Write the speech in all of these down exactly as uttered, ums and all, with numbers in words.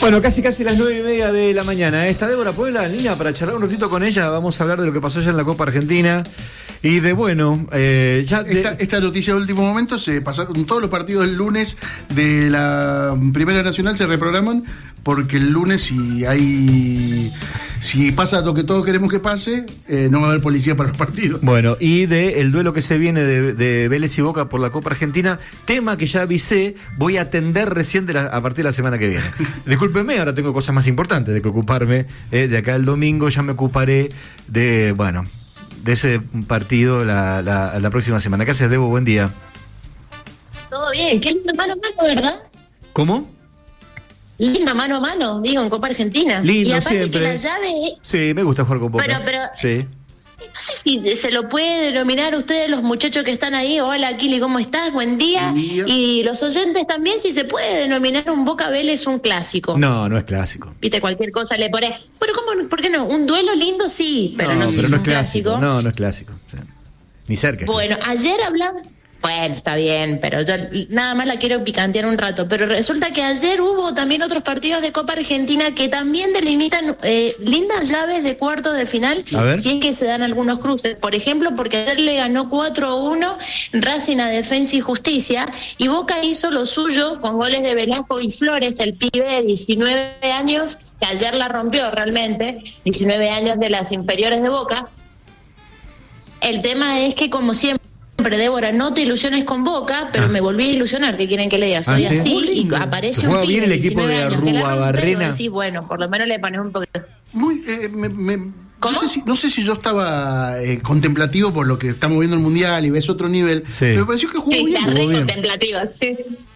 Bueno, casi casi las nueve y media de la mañana. Está Débora Puebla en línea para charlar un ratito con ella. Vamos a hablar de lo que pasó ya en la Copa Argentina. Y de bueno, eh, ya de... Esta, esta noticia de último momento, se pasaron todos los partidos del lunes de la Primera Nacional, se reprograman, porque el lunes si hay... Si pasa lo que todos queremos que pase, eh, no va a haber policía para los partidos. Bueno, y de el duelo que se viene de, de Vélez y Boca por la Copa Argentina, tema que ya avisé, voy a atender recién de la, a partir de la semana que viene. Discúlpenme, ahora tengo cosas más importantes de que ocuparme. Eh, de acá el domingo ya me ocuparé de, bueno, de ese partido la, la, la próxima semana. ¿Qué haces, Debo? Buen día. Todo bien, qué lindo mano a mano, ¿verdad? ¿Cómo? Linda mano a mano, digo, en Copa Argentina. Lindo, y aparte siempre. que la llave... Sí, me gusta jugar con Boca. Pero, pero... Sí. No sé si se lo puede denominar ustedes, los muchachos que están ahí. Hola, Kili, ¿cómo estás? Buen día. Buen día. Y los oyentes también, si se puede denominar un Boca Vélez un clásico. No, no es clásico. Viste, cualquier cosa le pones. Pero, ¿cómo? ¿Por qué no? Un duelo lindo sí, pero no, no sé pero si no es es un clásico. clásico. No, no es clásico. O sea, ni cerca. Bueno, ayer hablaba... Bueno, está bien, pero yo nada más la quiero picantear un rato. Pero resulta que ayer hubo también otros partidos de Copa Argentina que también delimitan eh, lindas llaves de cuartos de final, si es que se dan algunos cruces. Por ejemplo, porque ayer le ganó cuatro a uno Racing a Defensa y Justicia, y Boca hizo lo suyo con goles de Velasco y Flores, el pibe de diecinueve años, que ayer la rompió realmente, diecinueve años de las inferiores de Boca. El tema es que, como siempre, Débora, no te ilusiones con Boca, pero ah. me volví a ilusionar. ¿Qué quieren que le diga? Soy ah, ¿sí? así y aparece un pibe de diecinueve años que la rompe, sí, bueno, por lo menos le pones un poquito. Muy, eh, me, me, ¿Cómo? No sé, si, no sé si yo estaba eh, contemplativo por lo que estamos viendo el Mundial y ves otro nivel, sí. pero me pareció que jugó sí, bien. Está re bien. contemplativo, sí.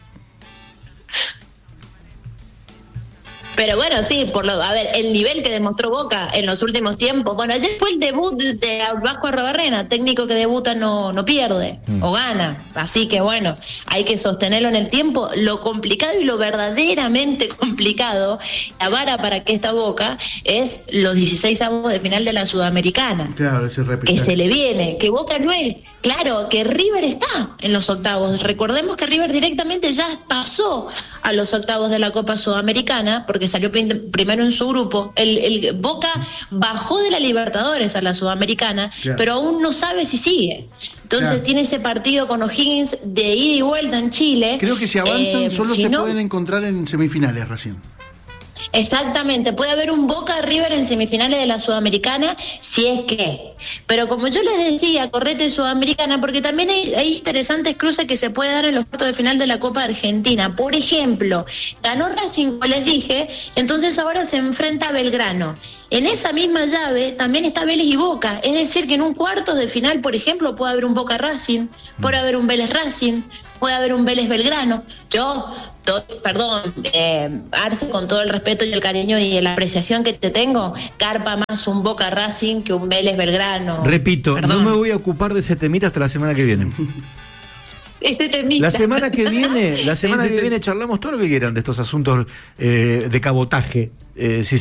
Pero bueno, sí, por lo, a ver, el nivel que demostró Boca en los últimos tiempos. Bueno, ayer fue el debut de Vasco Arrobarrena, técnico que debuta no, no pierde, mm. o gana. Así que bueno, hay que sostenerlo en el tiempo. Lo complicado y lo verdaderamente complicado, la vara para que esta Boca, es los dieciséis avos de final de la Sudamericana. Claro, ese que se le viene, que Boca no es, claro, que River está en los octavos. Recordemos que River directamente ya pasó a los octavos de la Copa Sudamericana, porque salió prim- primero en su grupo. El, el Boca bajó de la Libertadores a la Sudamericana, claro. pero aún no sabe si sigue. Entonces claro. tiene ese partido con O'Higgins de ida y vuelta en Chile. Creo que si avanzan eh, solo si se no, pueden encontrar en semifinales recién. Exactamente, puede haber un Boca River en semifinales de la Sudamericana, si es que. Pero como yo les decía, correte Sudamericana, porque también hay, hay interesantes cruces que se puede dar en los cuartos de final de la Copa Argentina. Por ejemplo, ganó Racing, como les dije, entonces ahora se enfrenta a Belgrano. En esa misma llave también está Vélez y Boca, es decir, que en un cuarto de final, por ejemplo, puede haber un Boca Racing, puede haber un Vélez Racing, puede haber un Vélez Belgrano. Yo, to, perdón, eh, Arce, con todo el respeto y el cariño y la apreciación que te tengo, carpa más un Boca Racing que un Vélez Belgrano. Repito, perdón. no me voy a ocupar de ese temita hasta la semana que viene. Este temita. La semana que viene, la semana que viene charlamos todo lo que quieran de estos asuntos eh, de cabotaje. Eh, si